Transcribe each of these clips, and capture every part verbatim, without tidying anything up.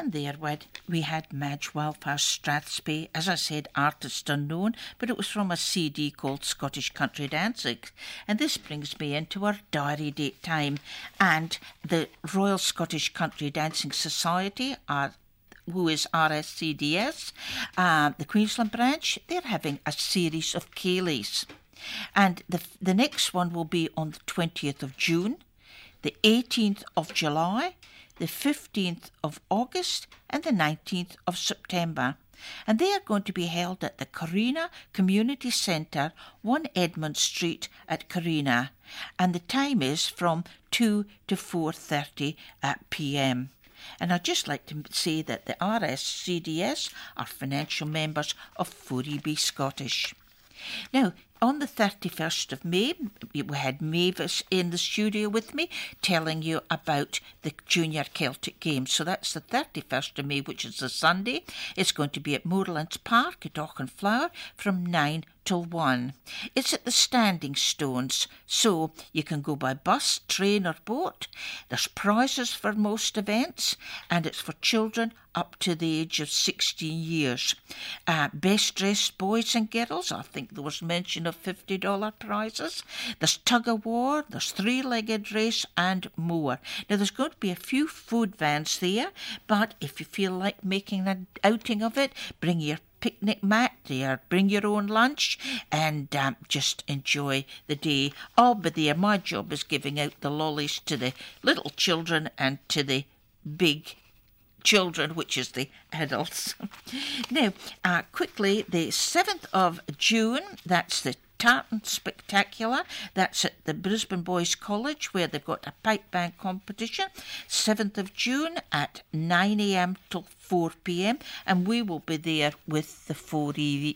Then there we had Madge Wildfire Strathspey, as I said, artist unknown, but it was from a C D called Scottish Country Dancing. And this brings me into our diary date time. And the Royal Scottish Country Dancing Society are who is R S C D S, uh, the Queensland branch, they're having a series of Céilís. And the the next one will be on the twentieth of June, the eighteenth of July, the fifteenth of August and the nineteenth of September. And they are going to be held at the Carina Community Centre, one Edmund Street at Carina. And the time is from two to four thirty p m. And I'd just like to say that the R S C D S are financial members of four E B Scottish. Now, on the thirty-first of May, we had Mavis in the studio with me telling you about the Junior Celtic Games. So that's the thirty-first of May, which is a Sunday. It's going to be at Moorlands Park at Auchenflower from nine till one. It's at the Standing Stones, so you can go by bus, train or boat. There's prizes for most events, and it's for children up to the age of sixteen years. Uh, best dressed boys and girls, I think there was mention of fifty dollars prizes. There's tug of war, there's three-legged race and more. Now there's going to be a few food vans there, but if you feel like making an outing of it, bring your picnic mat there, bring your own lunch and um, just enjoy the day. I'll be there. My job is giving out the lollies to the little children and to the big children, which is the adults. Now, uh, quickly, the seventh of June, that's the Tartan Spectacular. That's at the Brisbane Boys College, where they've got a pipe band competition. seventh of June at nine a m till four p m, and we will be there with the four E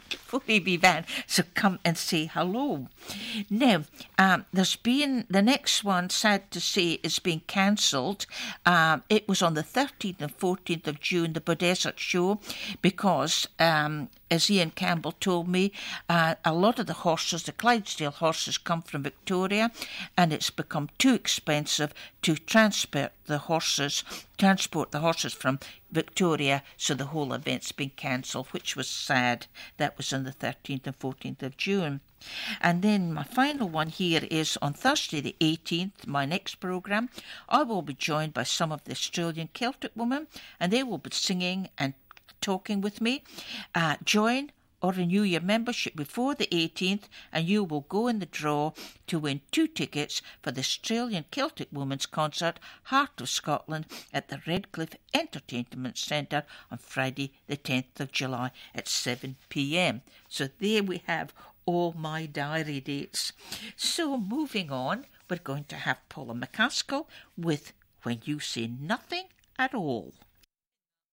B van, so come and say hello. Now, um, there's been, the next one, sad to say, is being cancelled. Um, it was on the thirteenth and fourteenth of June, the Bodesert Show, because, um, as Ian Campbell told me, uh, a lot of the horses, the Clydesdale horses, come from Victoria, and it's become too expensive to transport the horses, transport the horses from Victoria, so the whole event's been cancelled, which was sad. That was on the thirteenth and fourteenth of June. And then my final one here is on Thursday the eighteenth, my next programme. I will be joined by some of the Australian Celtic women, and they will be singing and talking with me. Uh, join or renew your membership before the eighteenth, and you will go in the draw to win two tickets for the Australian Celtic Women's Concert, Heart of Scotland, at the Redcliffe Entertainment Centre on Friday the tenth of July at seven p m. So there we have all my diary dates. So moving on, we're going to have Paula McCaskill with When You Say Nothing at All.